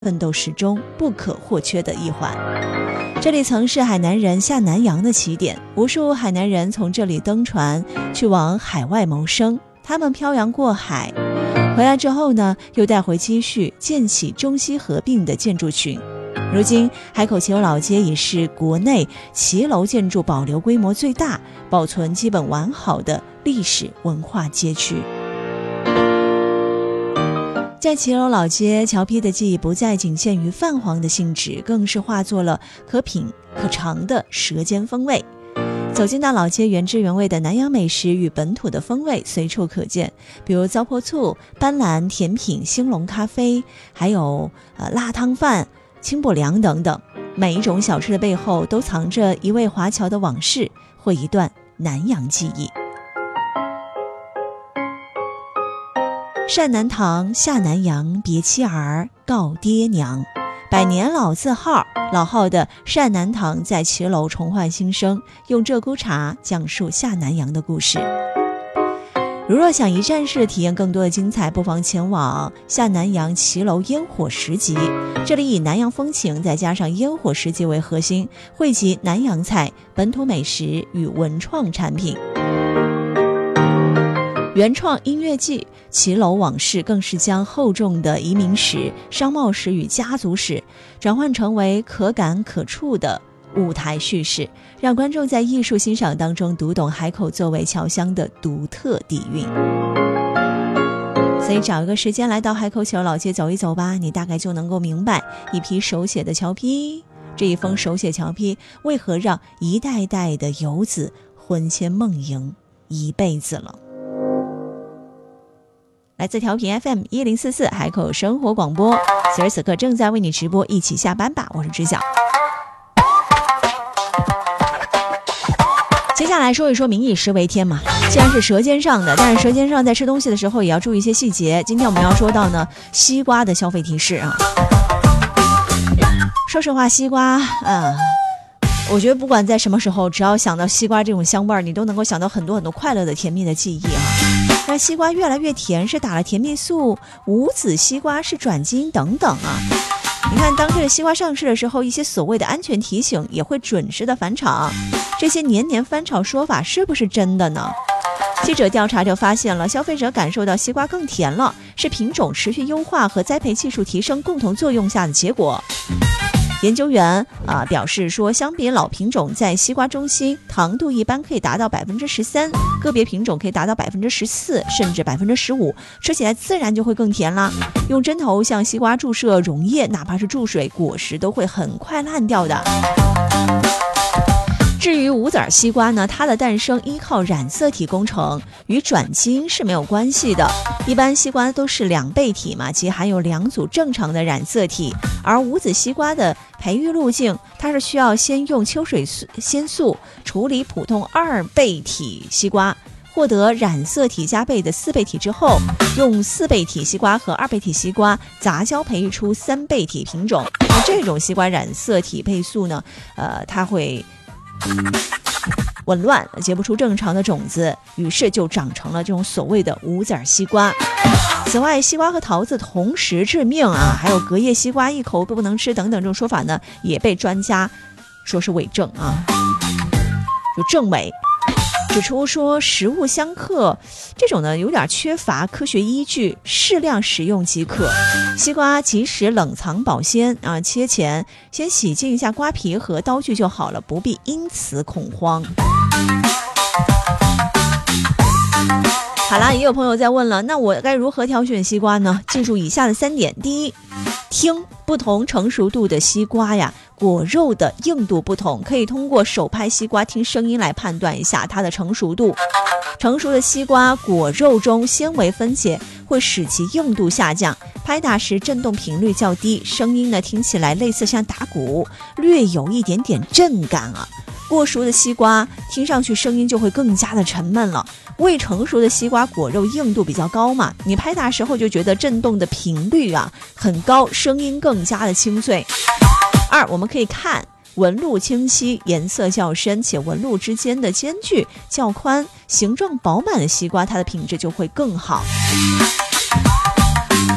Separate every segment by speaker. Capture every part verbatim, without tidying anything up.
Speaker 1: 奋斗史中不可或缺的一环。这里曾是海南人下南洋的起点，无数海南人从这里登船去往海外谋生。他们漂洋过海，回来之后呢，又带回积蓄，建起中西合并的建筑群。如今海口骑楼老街已是国内骑楼建筑保留规模最大、保存基本完好的历史文化街区。在骑楼老街，桥坯的记忆不再仅限于泛黄的性质，更是化作了可品可尝的舌尖风味。走进到老街，原汁原味的南洋美食与本土的风味随处可见，比如糟粕醋、斑斓甜品、兴隆咖啡，还有呃辣汤饭、清补凉等等。每一种小吃的背后都藏着一位华侨的往事或一段南洋记忆。善南堂下南洋，别妻儿告爹娘。百年老字号老号的善南堂在骑楼重焕新生，用鹧鸪茶讲述下南洋的故事。如若想一站式体验更多的精彩，不妨前往下南洋骑楼烟火十集。这里以南洋风情再加上烟火十集为核心，汇集南洋菜、本土美食与文创产品。原创音乐剧《骑楼往事》更是将厚重的移民史、商贸史与家族史转换成为可感可触的舞台叙事，让观众在艺术欣赏当中读懂海口作为侨乡的独特底蕴。所以找一个时间来到海口骑楼老街走一走吧，你大概就能够明白一批手写的桥坯，这一封手写桥坯为何让一代代的游子魂牵梦萦一辈子了。来自调频 F M 一零四四海口生活广播，此时此刻正在为你直播，一起下班吧，我是知晓。接下来说一说民以食为天嘛，既然是舌尖上的，但是舌尖上在吃东西的时候也要注意一些细节。今天我们要说到呢，西瓜的消费提示啊。说实话，西瓜啊，我觉得不管在什么时候，只要想到西瓜这种香味儿，你都能够想到很多很多快乐的甜蜜的记忆啊。但西瓜越来越甜，是打了甜蜜素，无籽西瓜是转基因等等啊。你看，当这个西瓜上市的时候，一些所谓的安全提醒也会准时的返场，这些年年翻炒说法是不是真的呢？记者调查就发现了，消费者感受到西瓜更甜了，是品种持续优化和栽培技术提升共同作用下的结果。研究员啊表示说，相比老品种，在西瓜中心糖度一般可以达到百分之十三，个别品种可以达到百分之十四，甚至百分之十五，吃起来自然就会更甜啦。用针头向西瓜注射溶液，哪怕是注水，果实都会很快烂掉的。至于无籽西瓜呢，它的诞生依靠染色体工程，与转基因是没有关系的。一般西瓜都是两倍体嘛，即含有两组正常的染色体，而无籽西瓜的培育路径，它是需要先用秋水仙素处理普通二倍体西瓜，获得染色体加倍的四倍体之后，用四倍体西瓜和二倍体西瓜杂交培育出三倍体品种。那这种西瓜染色体配素呢，呃，它会紊乱，结不出正常的种子，于是就长成了这种所谓的无籽西瓜。此外，西瓜和桃子同时致命啊，还有隔夜西瓜一口都不能吃等等这种说法呢，也被专家说是伪证啊，就证伪。指出说食物相克这种呢有点缺乏科学依据，适量食用即可。西瓜即使冷藏保鲜啊，切前先洗净一下瓜皮和刀具就好了，不必因此恐慌。好啦，也有朋友在问了，那我该如何挑选西瓜呢？记住以下的三点。第一，听不同成熟度的西瓜呀，果肉的硬度不同，可以通过手拍西瓜听声音来判断一下它的成熟度。成熟的西瓜果肉中纤维分解会使其硬度下降，拍打时振动频率较低，声音呢听起来类似像打鼓，略有一点点震感啊。过熟的西瓜听上去声音就会更加的沉闷了。未成熟的西瓜果肉硬度比较高嘛，你拍打时候就觉得震动的频率啊很高，声音更加的清脆。二，我们可以看纹路清晰，颜色较深，且纹路之间的间距较宽，形状饱满的西瓜它的品质就会更好。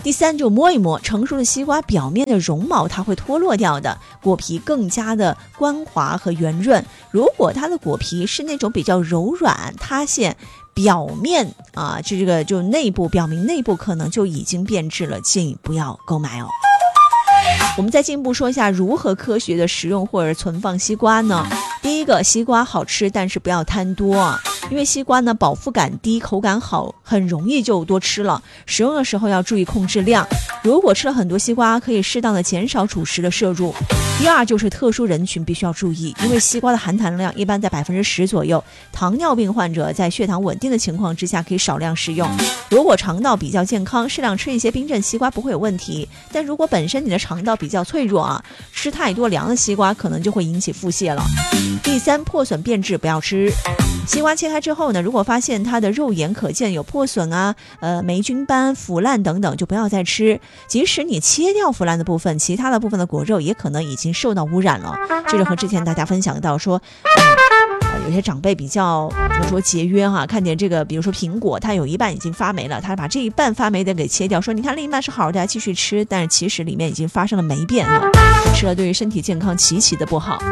Speaker 1: 第三，就摸一摸成熟的西瓜表面的绒毛，它会脱落掉的，果皮更加的光滑和圆润。如果它的果皮是那种比较柔软塌陷，表面啊，这个就内部表明内部可能就已经变质了，建议不要购买哦。我们再进一步说一下如何科学的食用或者存放西瓜呢？第一个，西瓜好吃，但是不要贪多啊，因为西瓜呢饱腹感低，口感好，很容易就多吃了。食用的时候要注意控制量，如果吃了很多西瓜，可以适当的减少主食的摄入。第二就是特殊人群必须要注意，因为西瓜的含糖量一般在百分之十左右，糖尿病患者在血糖稳定的情况之下可以少量食用。如果肠道比较健康，适量吃一些冰镇西瓜不会有问题，但如果本身你的肠道比较脆弱啊，吃太多凉的西瓜可能就会引起腹泻了。第三，破损变质不要吃。西瓜切开之后呢，如果发现它的肉眼可见有破损啊、呃霉菌斑、腐烂等等，就不要再吃。即使你切掉腐烂的部分，其他的部分的果肉也可能已经受到污染了。这就和之前大家分享到说，嗯、有些长辈比较怎么说节约哈、啊，看见这个，比如说苹果，它有一半已经发霉了，他把这一半发霉的给切掉，说你看另一半是好的，继续吃，但是其实里面已经发生了霉变啊，吃了对于身体健康极其的不好。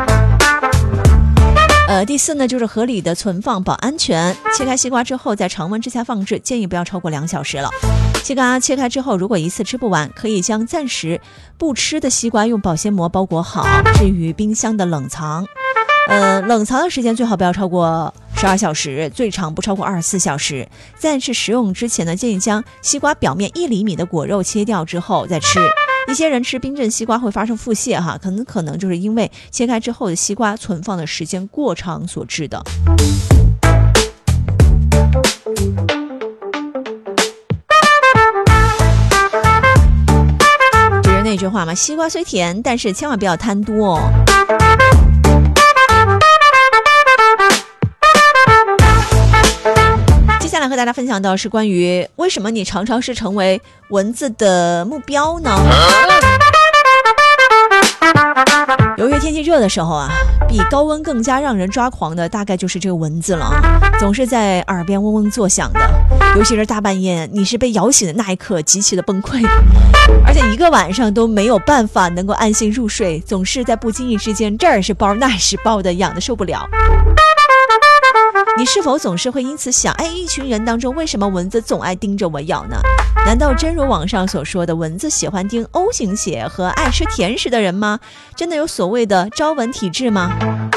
Speaker 1: 呃，第四呢，就是合理的存放保安全。切开西瓜之后，在常温之下放置，建议不要超过两小时了。西瓜切开之后，如果一次吃不完，可以将暂时不吃的西瓜用保鲜膜包裹好，置于冰箱的冷藏。呃，冷藏的时间最好不要超过十二小时，最长不超过二十四小时。在吃食用之前呢，建议将西瓜表面一厘米的果肉切掉之后再吃。一些人吃冰镇西瓜会发生腹泻哈，可能可能就是因为切开之后的西瓜存放的时间过长所致的。就是那句话嘛，西瓜虽甜，但是千万不要贪多哦。接下来和大家分享到是关于为什么你常常是成为蚊子的目标呢？由于天气热的时候啊，比高温更加让人抓狂的大概就是这个蚊子了，总是在耳边嗡嗡作响的，尤其是大半夜你是被咬醒的那一刻极其的崩溃，而且一个晚上都没有办法能够安心入睡，总是在不经意之间这儿是包那是包的，痒得受不了。你是否总是会因此想，哎，一群人当中为什么蚊子总爱盯着我咬呢？难道真如网上所说的蚊子喜欢叮 O 型血和爱吃甜食的人吗？真的有所谓的招蚊体质吗？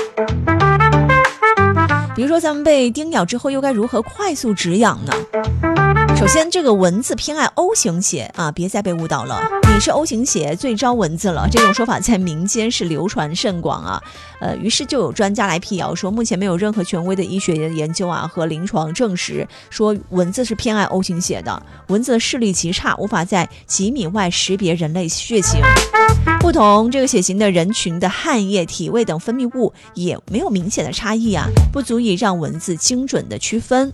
Speaker 1: 比如说咱们被叮咬之后又该如何快速止痒呢？首先，这个蚊子偏爱 O 型血啊，别再被误导了。你是 O 型血最招蚊子了，这种说法在民间是流传甚广啊。呃，于是就有专家来辟谣说，目前没有任何权威的医学研究啊和临床证实说蚊子是偏爱 O 型血的。蚊子的视力极差，无法在几米外识别人类血型。不同这个血型的人群的汗液、体味等分泌物也没有明显的差异啊，不足以让蚊子精准的区分。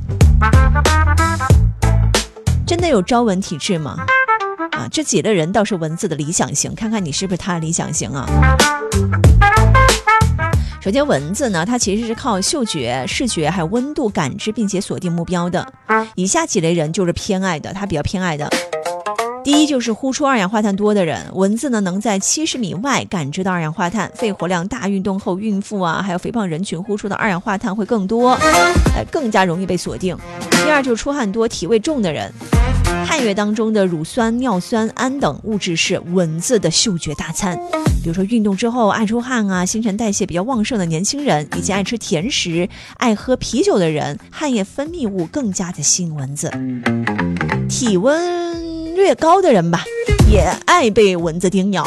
Speaker 1: 真的有招蚊体质吗？啊，这几类人倒是蚊子的理想型，看看你是不是他的理想型啊。首先，蚊子呢，它其实是靠嗅觉、视觉还有温度感知，并且锁定目标的。以下几类人就是偏爱的，它比较偏爱的。第一就是呼出二氧化碳多的人，蚊子呢能在七十米外感知到二氧化碳，肺活量大、运动后孕妇啊，还有肥胖人群呼出的二氧化碳会更多，呃，更加容易被锁定。第二就是出汗多、体味重的人，汗液当中的乳酸、尿酸、胺等物质是蚊子的嗅觉大餐。比如说运动之后爱出汗啊，新陈代谢比较旺盛的年轻人，以及爱吃甜食、爱喝啤酒的人，汗液分泌物更加的吸引蚊子。体温略高的人吧，也爱被蚊子叮咬。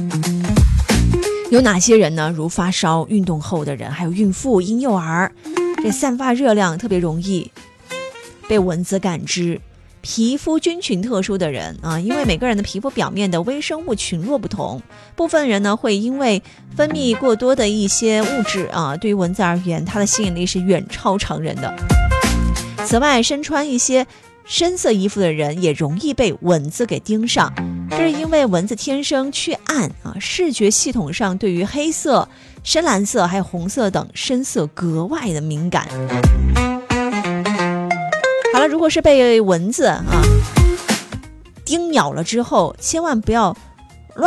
Speaker 1: 有哪些人呢？如发烧、运动后的人，还有孕妇、婴幼儿，这散发热量特别容易被蚊子感知。皮肤菌群特殊的人啊，因为每个人的皮肤表面的微生物群落不同，部分人呢会因为分泌过多的一些物质啊，对于蚊子而言，它的吸引力是远超常人的。此外，身穿一些深色衣服的人也容易被蚊子给盯上，这是因为蚊子天生趋暗啊，视觉系统上对于黑色、深蓝色还有红色等深色格外的敏感。好了，如果是被蚊子啊叮咬了之后，千万不要